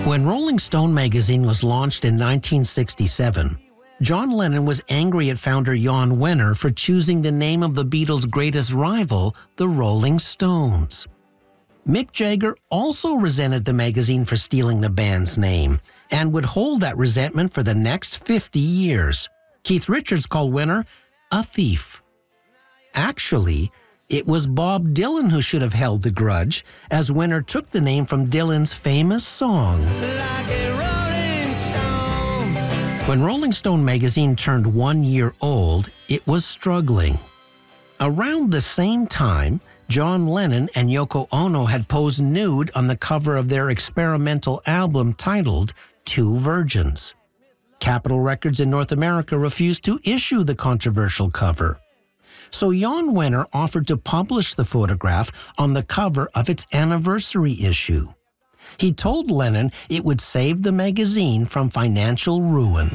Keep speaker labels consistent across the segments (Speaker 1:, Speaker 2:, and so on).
Speaker 1: When Rolling Stone magazine was launched in 1967, John Lennon was angry at founder Jan Wenner for choosing the name of the Beatles' greatest rival, the Rolling Stones. Mick Jagger also resented the magazine for stealing the band's name and would hold that resentment for the next 50 years. Keith Richards called Wenner a thief. Actually, it was Bob Dylan who should have held the grudge, as Wenner took the name from Dylan's famous song.
Speaker 2: Like a Rolling Stone.
Speaker 1: When Rolling Stone magazine turned 1 year old, it was struggling. Around the same time, John Lennon and Yoko Ono had posed nude on the cover of their experimental album titled Two Virgins. Capitol Records in North America refused to issue the controversial cover. So Jan Wenner offered to publish the photograph on the cover of its anniversary issue. He told Lennon it would save the magazine from financial ruin.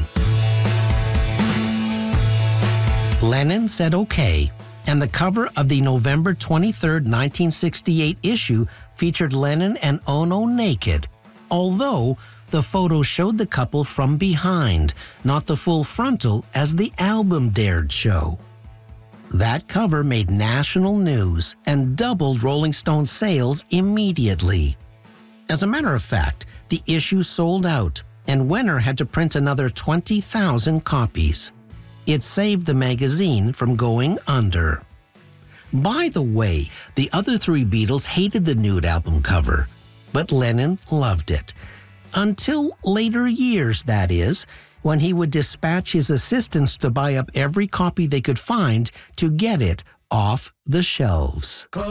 Speaker 1: Lennon said okay, and the cover of the November 23, 1968 issue featured Lennon and Ono naked, although the photo showed the couple from behind, not the full frontal as the album dared show. That cover made national news and doubled Rolling Stone sales immediately. As a matter of fact, the issue sold out, and Wenner had to print another 20,000 copies. It saved the magazine from going under. By the way, the other three Beatles hated the nude album cover, but Lennon loved it. Until later years, that is, when he would dispatch his assistants to buy up every copy they could find to get it off the shelves.